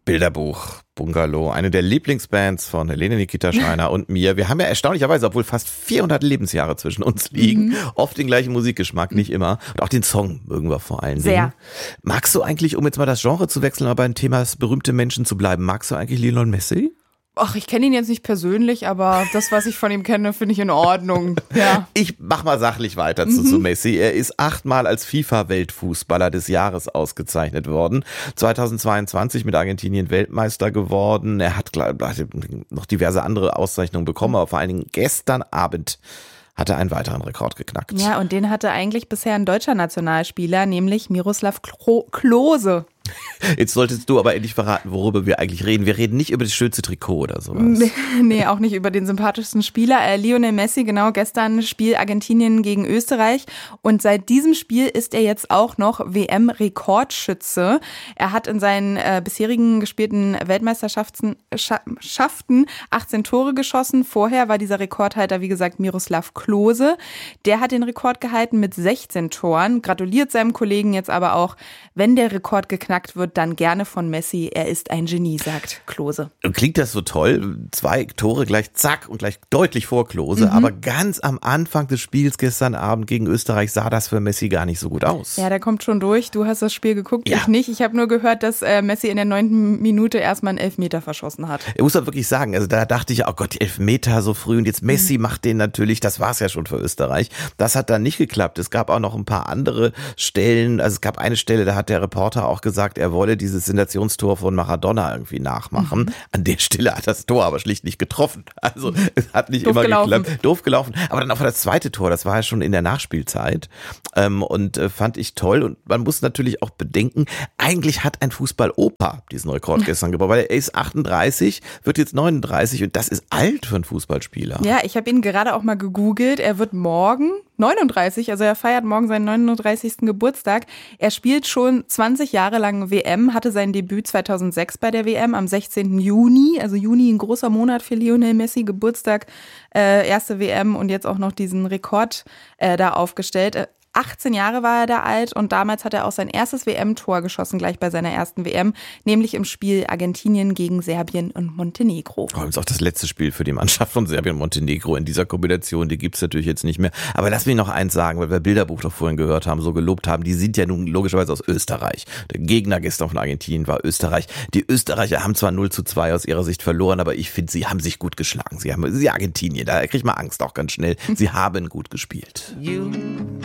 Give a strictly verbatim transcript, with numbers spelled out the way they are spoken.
Bilderbuch, Bungalow, eine der Lieblingsbands von Helene Nikita Schreiner und mir. Wir haben ja erstaunlicherweise, obwohl fast vierhundert Lebensjahre zwischen uns liegen, mhm. oft den gleichen Musikgeschmack, nicht immer. Und auch den Song mögen wir vor allen Sehr. Dingen. Magst du eigentlich, um jetzt mal das Genre zu wechseln, aber beim Thema berühmte Menschen zu bleiben, magst du eigentlich Lionel Messi? Ach, ich kenne ihn jetzt nicht persönlich, aber das, was ich von ihm kenne, finde ich in Ordnung. Ja. Ich mach mal sachlich weiter zu, mhm. zu Messi. Er ist achtmal als FIFA-Weltfußballer des Jahres ausgezeichnet worden. zweitausendzweiundzwanzig mit Argentinien Weltmeister geworden. Er hat glaub, noch diverse andere Auszeichnungen bekommen, aber vor allen Dingen gestern Abend hat er einen weiteren Rekord geknackt. Ja, und den hatte eigentlich bisher ein deutscher Nationalspieler, nämlich Miroslav Klose. Jetzt solltest du aber endlich verraten, worüber wir eigentlich reden. Wir reden nicht über das schönste Trikot oder sowas. Nee, nee, auch nicht über den sympathischsten Spieler. Äh, Lionel Messi, genau, gestern Spiel Argentinien gegen Österreich. Und seit diesem Spiel ist er jetzt auch noch W M-Rekordschütze. Er hat in seinen äh, bisherigen gespielten Weltmeisterschaften Scha- Schaften achtzehn Tore geschossen. Vorher war dieser Rekordhalter, wie gesagt, Miroslav Klose. Der hat den Rekord gehalten mit sechzehn Toren. Gratuliert seinem Kollegen jetzt aber auch, wenn der Rekord geknackt wird, dann gerne von Messi. Er ist ein Genie, sagt Klose. Klingt das so toll? Zwei Tore gleich zack und gleich deutlich vor Klose. Mhm. Aber ganz am Anfang des Spiels gestern Abend gegen Österreich sah das für Messi gar nicht so gut aus. Ja, der kommt schon durch. Du hast das Spiel geguckt, ja. Ich nicht. Ich habe nur gehört, dass äh, Messi in der neunten Minute erstmal einen Elfmeter verschossen hat. Ich muss aber wirklich sagen, also da dachte ich, oh Gott, die Elfmeter so früh und jetzt Messi mhm. macht den natürlich. Das war es ja schon für Österreich. Das hat dann nicht geklappt. Es gab auch noch ein paar andere Stellen. Also es gab eine Stelle, da hat der Reporter auch gesagt, er wolle dieses Sensationstor von Maradona irgendwie nachmachen. Mhm. An der Stelle hat das Tor aber schlicht nicht getroffen. Also es hat nicht Doof immer gelaufen. geklappt. Doof gelaufen. Aber dann auch das zweite Tor, das war ja schon in der Nachspielzeit ähm, und äh, fand ich toll. Und man muss natürlich auch bedenken, eigentlich hat ein Fußball-Opa diesen Rekord gestern gebaut, weil er ist achtunddreißig, wird jetzt neununddreißig und das ist alt für einen Fußballspieler. Ja, ich habe ihn gerade auch mal gegoogelt. Er wird morgen neununddreißig, also er feiert morgen seinen neununddreißigsten Geburtstag. Er spielt schon zwanzig Jahre lang W M, hatte sein Debüt zweitausendsechs bei der W M am sechzehnten Juni. Also Juni, ein großer Monat für Lionel Messi, Geburtstag, äh, erste W M und jetzt auch noch diesen Rekord äh, da aufgestellt. Äh, achtzehn Jahre war er da alt und damals hat er auch sein erstes W M-Tor geschossen, gleich bei seiner ersten W M, nämlich im Spiel Argentinien gegen Serbien und Montenegro. Oh, das ist auch das letzte Spiel für die Mannschaft von Serbien und Montenegro in dieser Kombination, die gibt's natürlich jetzt nicht mehr. Aber lass mich noch eins sagen, weil wir Bilderbuch doch vorhin gehört haben, so gelobt haben, die sind ja nun logischerweise aus Österreich. Der Gegner gestern von Argentinien war Österreich. Die Österreicher haben zwar null zu zwei aus ihrer Sicht verloren, aber ich finde, sie haben sich gut geschlagen. Sie haben, sie Argentinien, da kriegt man Angst auch ganz schnell. Sie haben gut gespielt. You